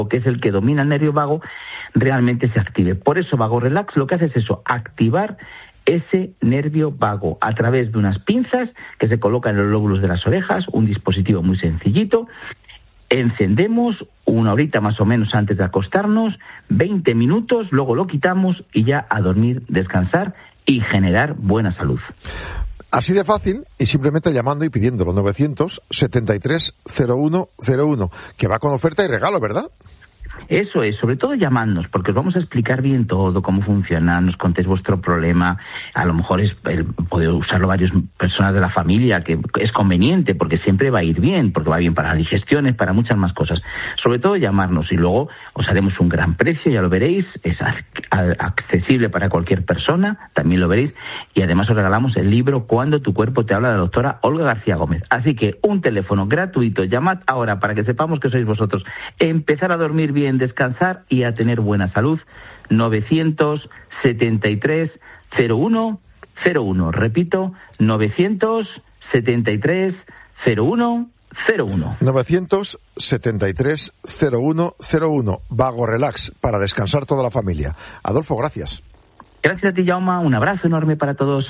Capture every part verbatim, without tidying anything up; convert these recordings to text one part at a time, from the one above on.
que es el que domina el nervio vago, realmente se active. Por eso Vago Relax lo que hace es eso, activar ese nervio vago a través de unas pinzas que se colocan en los lóbulos de las orejas, un dispositivo muy sencillito. Encendemos una horita más o menos antes de acostarnos, veinte minutos, luego lo quitamos y ya a dormir, descansar y generar buena salud. Así de fácil, y simplemente llamando y pidiéndolo, novecientos setenta y tres cero uno cero uno, que va con oferta y regalo, ¿verdad? Eso es, sobre todo llamadnos, porque os vamos a explicar bien todo, cómo funciona, nos contéis vuestro problema. A lo mejor es el poder usarlo varias personas de la familia, que es conveniente, porque siempre va a ir bien, porque va bien para digestiones, para muchas más cosas. Sobre todo llamarnos y luego os haremos un gran precio, ya lo veréis, es accesible para cualquier persona, también lo veréis, y además os regalamos el libro Cuando tu cuerpo te habla, de la doctora Olga García Gómez. Así que un teléfono gratuito, llamad ahora para que sepamos que sois vosotros. Empezar a dormir bien, descansar y a tener buena salud. Novecientos setenta y tres cero uno cero uno. Repito, novecientos setenta y tres cero uno cero uno. novecientos setenta y tres cero uno cero uno. Vago Relax, para descansar toda la familia. Adolfo, gracias. Gracias a ti, Jaume. Un abrazo enorme para todos.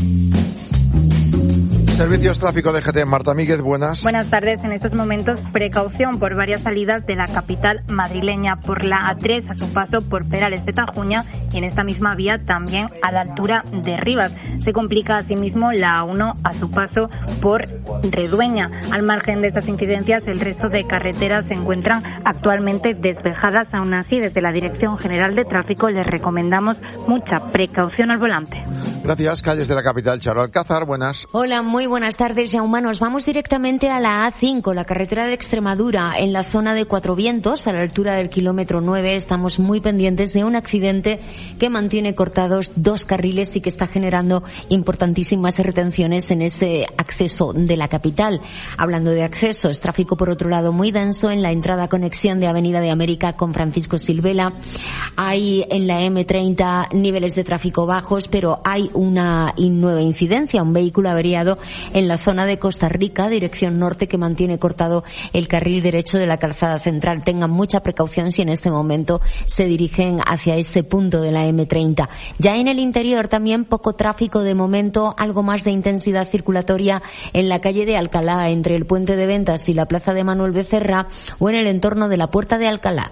Servicios Tráfico de G T, Marta Míguez, buenas. Buenas tardes. En estos momentos, precaución por varias salidas de la capital madrileña, por la A tres a su paso por Perales de Tajuña y en esta misma vía también a la altura de Rivas. Se complica asimismo la A uno a su paso por Redueña. Al margen de estas incidencias, el resto de carreteras se encuentran actualmente despejadas. Aún así, desde la Dirección General de Tráfico les recomendamos mucha precaución al volante. Gracias. Calles de la capital, Charo Alcázar, buenas. Hola, muy buenas tardes, ya humanos. Vamos directamente a la A cinco, la carretera de Extremadura, en la zona de Cuatro Vientos, a la altura del kilómetro nueve. Estamos muy pendientes de un accidente que mantiene cortados dos carriles y que está generando importantísimas retenciones en ese acceso de la capital. Hablando de accesos, tráfico por otro lado muy denso en la entrada conexión de Avenida de América con Francisco Silvela. Hay en la eme treinta niveles de tráfico bajos, pero hay una nueva incidencia, un vehículo averiado en la zona de Costa Rica, dirección norte, que mantiene cortado el carril derecho de la calzada central. Tengan mucha precaución si en este momento se dirigen hacia ese punto de la eme treinta. Ya en el interior también poco tráfico de momento, algo más de intensidad circulatoria en la calle de Alcalá, entre el Puente de Ventas y la plaza de Manuel Becerra, o en el entorno de la Puerta de Alcalá.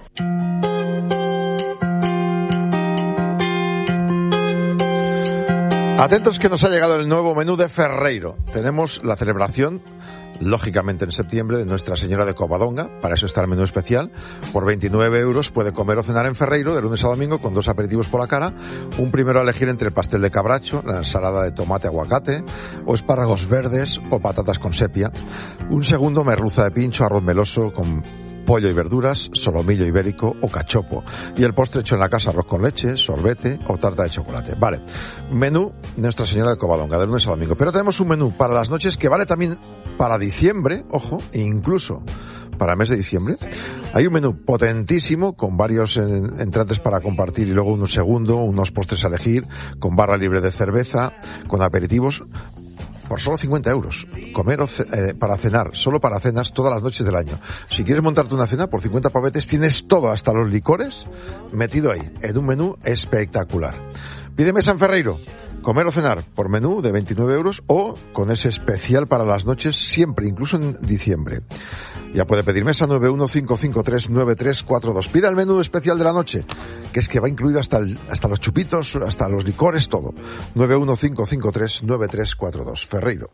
Atentos que nos ha llegado el nuevo menú de Ferreiro. Tenemos la celebración, lógicamente en septiembre, de Nuestra Señora de Covadonga. Para eso está el menú especial. Por veintinueve euros puede comer o cenar en Ferreiro de lunes a domingo con dos aperitivos por la cara. Un primero a elegir entre el pastel de cabracho, la ensalada de tomate aguacate, o espárragos verdes o patatas con sepia. Un segundo, merluza de pincho, arroz meloso con pollo y verduras, solomillo ibérico o cachopo. Y el postre hecho en la casa, arroz con leche, sorbete o tarta de chocolate. Vale. Menú Nuestra Señora de Covadonga, de lunes a domingo. Pero tenemos un menú para las noches que vale también para diciembre, ojo, e incluso para el mes de diciembre. Hay un menú potentísimo con varios en, entrantes para compartir y luego uno segundo, unos postres a elegir, con barra libre de cerveza, con aperitivos, por solo cincuenta euros. Comer o ce- eh, para cenar, solo para cenas todas las noches del año. Si quieres montarte una cena por cincuenta pavetes, tienes todo, hasta los licores, metido ahí, en un menú espectacular. Pide mesa en Ferreiro. Comer o cenar por menú de veintinueve euros o con ese especial para las noches siempre, incluso en diciembre. Ya puede pedir mesa nueve uno cinco cinco tres nueve tres cuatro dos. Pida el menú especial de la noche, que es que va incluido hasta el, hasta los chupitos, hasta los licores, todo. nueve uno cinco cinco tres nueve tres cuatro dos. Ferreiro.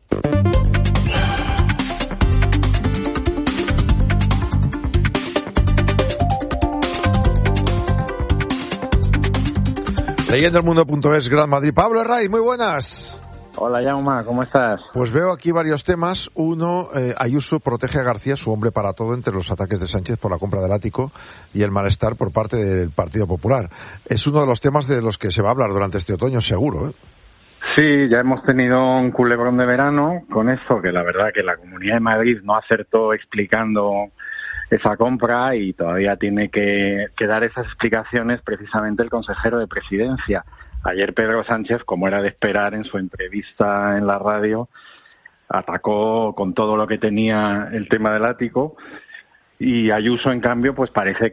Leyendo el mundo punto es, Gran Madrid. Pablo Herraiz, muy buenas. Hola, Jaume, ¿cómo estás? Pues veo aquí varios temas. Uno, eh, Ayuso protege a García, su hombre para todo, entre los ataques de Sánchez por la compra del ático y el malestar por parte del Partido Popular. Es uno de los temas de los que se va a hablar durante este otoño, seguro, ¿eh? Sí, ya hemos tenido un culebrón de verano con esto, que la verdad que la Comunidad de Madrid no acertó explicando esa compra y todavía tiene que, que dar esas explicaciones precisamente el consejero de Presidencia. Ayer Pedro Sánchez, como era de esperar en su entrevista en la radio, atacó con todo lo que tenía el tema del ático Y Ayuso, en cambio, pues parece